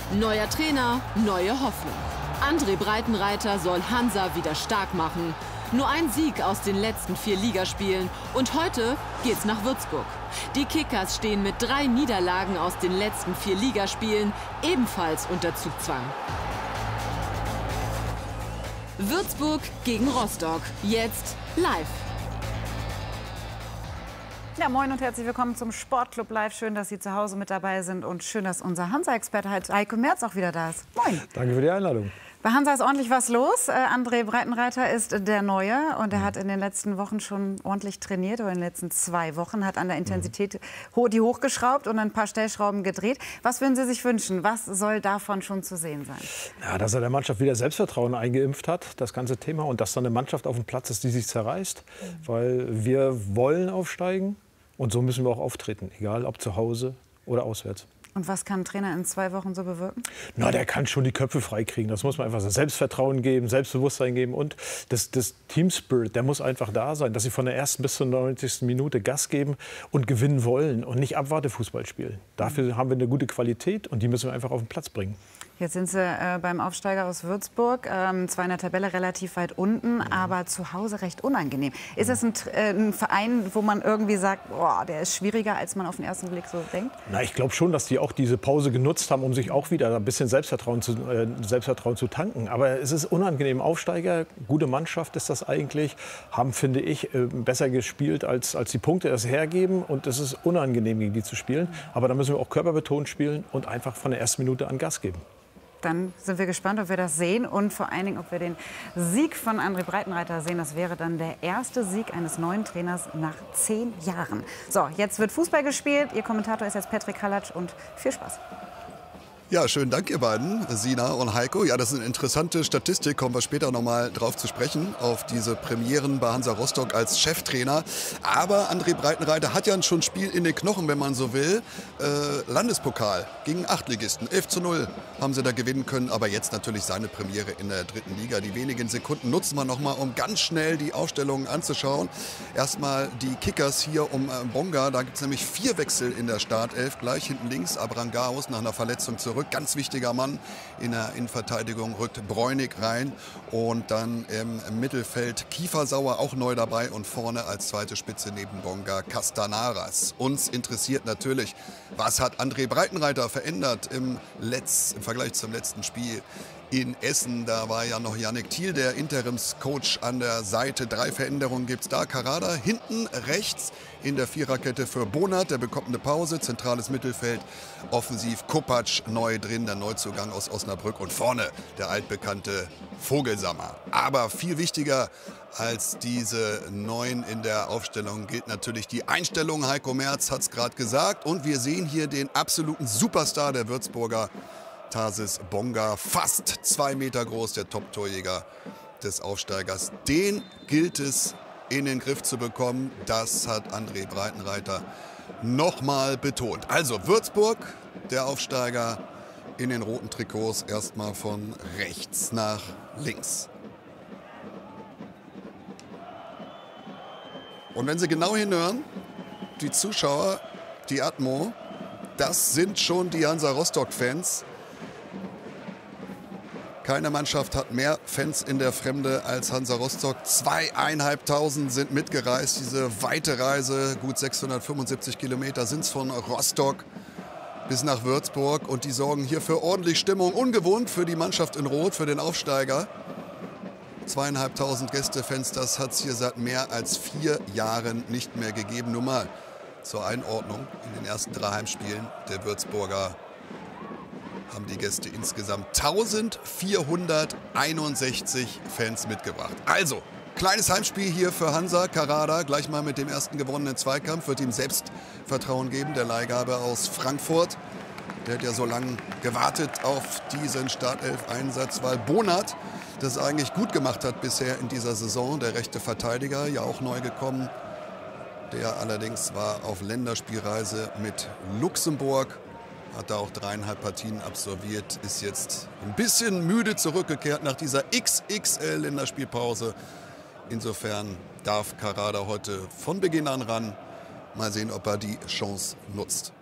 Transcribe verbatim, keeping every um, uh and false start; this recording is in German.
Neuer Trainer, neue Hoffnung. André Breitenreiter soll Hansa wieder stark machen. Nur ein Sieg aus den letzten vier Ligaspielen und heute geht's nach Würzburg. Die Kickers stehen mit drei Niederlagen aus den letzten vier Ligaspielen ebenfalls unter Zugzwang. Würzburg gegen Rostock, jetzt live. Ja, moin und herzlich willkommen zum Sportclub Live. Schön, dass Sie zu Hause mit dabei sind und schön, dass unser Hansa-Experte Heiko Merz auch wieder da ist. Moin. Danke für die Einladung. Bei Hansa ist ordentlich was los. Äh, André Breitenreiter ist der Neue und er hat in den letzten Wochen schon ordentlich trainiert, oder in den letzten zwei Wochen, hat an der Intensität ho die hochgeschraubt und ein paar Stellschrauben gedreht. Was würden Sie sich wünschen? Was soll davon schon zu sehen sein? Ja, dass er der Mannschaft wieder Selbstvertrauen eingeimpft hat, das ganze Thema, und dass dann eine Mannschaft auf dem Platz ist, die sich zerreißt, mhm. weil wir wollen aufsteigen und so müssen wir auch auftreten, egal ob zu Hause oder auswärts. Und was kann ein Trainer in zwei Wochen so bewirken? Na, der kann schon die Köpfe freikriegen. Das muss man einfach sagen. Selbstvertrauen geben, Selbstbewusstsein geben und das, das Team-Spirit, der muss einfach da sein, dass sie von der ersten bis zur neunzigsten Minute Gas geben und gewinnen wollen und nicht Abwartefußball spielen. Dafür haben wir eine gute Qualität und die müssen wir einfach auf den Platz bringen. Jetzt sind Sie äh, beim Aufsteiger aus Würzburg, ähm, zwar in der Tabelle relativ weit unten, mhm. aber zu Hause recht unangenehm. Ist es ein, äh, ein Verein, wo man irgendwie sagt, boah, der ist schwieriger, als man auf den ersten Blick so denkt? Na, ich glaube schon, dass die auch diese Pause genutzt haben, um sich auch wieder ein bisschen Selbstvertrauen zu, äh, Selbstvertrauen zu tanken. Aber es ist unangenehm. Aufsteiger, gute Mannschaft ist das eigentlich, haben, finde ich, äh, besser gespielt, als, als die Punkte das hergeben. Und es ist unangenehm, gegen die zu spielen. Aber da müssen wir auch körperbetont spielen und einfach von der ersten Minute an Gas geben. Dann sind wir gespannt, ob wir das sehen und vor allen Dingen, ob wir den Sieg von André Breitenreiter sehen. Das wäre dann der erste Sieg eines neuen Trainers nach zehn Jahren. So, jetzt wird Fußball gespielt. Ihr Kommentator ist jetzt Patrick Hallatsch und viel Spaß. Ja, schönen Dank, ihr beiden, Sina und Heiko. Ja, das ist eine interessante Statistik, kommen wir später noch mal drauf zu sprechen, auf diese Premieren bei Hansa Rostock als Cheftrainer. Aber André Breitenreiter hat ja schon ein Spiel in den Knochen, wenn man so will. Äh, Landespokal gegen Achtligisten, elf zu null haben sie da gewinnen können. Aber jetzt natürlich seine Premiere in der dritten Liga. Die wenigen Sekunden nutzen wir noch mal, um ganz schnell die Aufstellungen anzuschauen. Erstmal die Kickers hier um äh, Bonga. Da gibt es nämlich vier Wechsel in der Startelf. Gleich hinten links Abrangaus nach einer Verletzung zurück. Ganz wichtiger Mann in der Innenverteidigung, rückt Bräunig rein und dann im Mittelfeld Kiefersauer auch neu dabei und vorne als zweite Spitze neben Bonga Castanaras. Uns interessiert natürlich, was hat André Breitenreiter verändert im, Letz-, im Vergleich zum letzten Spiel in Essen. Da war ja noch Yannick Thiel, der Interimscoach, an der Seite. Drei Veränderungen gibt es da. Karada hinten rechts in der Viererkette für Bonat. Der bekommt eine Pause. Zentrales Mittelfeld. Offensiv Kopacz neu drin. Der Neuzugang aus Osnabrück. Und vorne der altbekannte Vogelsammer. Aber viel wichtiger als diese Neuen in der Aufstellung gilt natürlich die Einstellung. Heiko Merz hat es gerade gesagt. Und wir sehen hier den absoluten Superstar der Würzburger, Tarsis Bonga, fast zwei Meter groß, der Top-Torjäger des Aufsteigers. Den gilt es in den Griff zu bekommen. Das hat André Breitenreiter nochmal betont. Also Würzburg, der Aufsteiger in den roten Trikots, erstmal von rechts nach links. Und wenn Sie genau hinhören, die Zuschauer, die Atmo, das sind schon die Hansa Rostock-Fans. Keine Mannschaft hat mehr Fans in der Fremde als Hansa Rostock. Zweieinhalbtausend sind mitgereist. Diese weite Reise, gut sechshundertfünfundsiebzig Kilometer sind es von Rostock bis nach Würzburg. Und die sorgen hier für ordentlich Stimmung. Ungewohnt für die Mannschaft in Rot, für den Aufsteiger. Zweieinhalbtausend Gästefans, das hat es hier seit mehr als vier Jahren nicht mehr gegeben. Nur mal zur Einordnung: in den ersten drei Heimspielen der Würzburger haben die Gäste insgesamt eintausendvierhunderteinundsechzig Fans mitgebracht. Also, kleines Heimspiel hier für Hansa. Karada gleich mal mit dem ersten gewonnenen Zweikampf wird ihm Selbstvertrauen geben, der Leihgabe aus Frankfurt. Der hat ja so lange gewartet auf diesen Startelf-Einsatz, weil Bonat das eigentlich gut gemacht hat bisher in dieser Saison. Der rechte Verteidiger, ja auch neu gekommen. Der allerdings war auf Länderspielreise mit Luxemburg. Hat da auch dreieinhalb Partien absolviert, ist jetzt ein bisschen müde zurückgekehrt nach dieser X X L-Länderspielpause. Insofern darf Karada heute von Beginn an ran. Mal sehen, ob er die Chance nutzt.